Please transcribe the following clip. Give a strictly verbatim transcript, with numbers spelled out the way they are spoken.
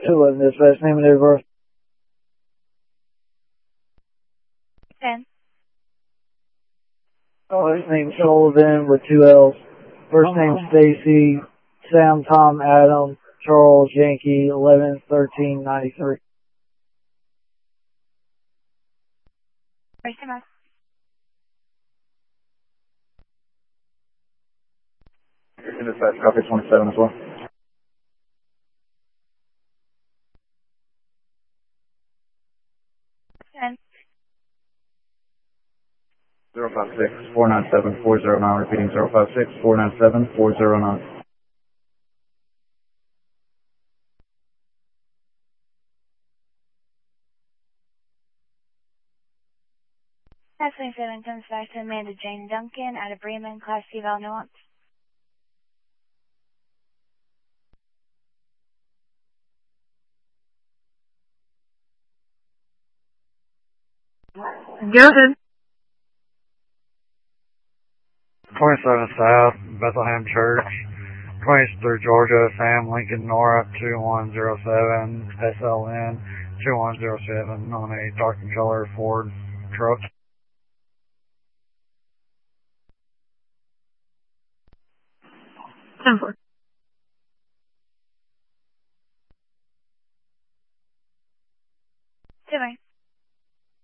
two eleven dispatch, name and date of birth. ten. Oh, his name's Sullivan with two L's. First name Stacy, Sam, Tom, Adam, Charles, Yankee, eleven thirteen ninety-three. First name. Dispatch, copy twenty-seven as well. ten. zero five six, four nine seven, four zero nine, repeating zero five six, four nine seven, four zero nine. That's twenty-seven comes back to Amanda Jane Duncan out of Bremen, Class C Val Nuance. Go ahead. twenty-seven South, Bethlehem Church. twenty-three Georgia, Sam Lincoln Nora, two one zero seven, S L N, two one zero seven, on a dark and color Ford truck. ten four.